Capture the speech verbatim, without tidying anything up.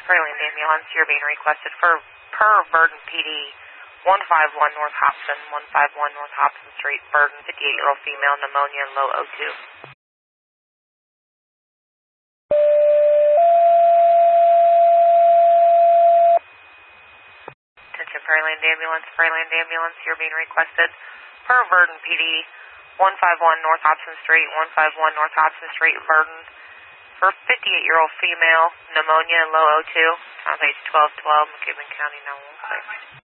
Pearland Ambulance, you're being requested for per Burden P D, one five one North Hobson, one five one North Hobson Street, Burden, fifty-eight-year-old female, pneumonia, and low O two. Attention Pearland Ambulance, Pearland Ambulance, you're being requested per Burden P D, one five one North Hobson Street, one five one North Hobson Street, Burden, for fifty-eight-year-old female, pneumonia, and low O two. Sounds like twelve twelve, McCubbin County nine one six.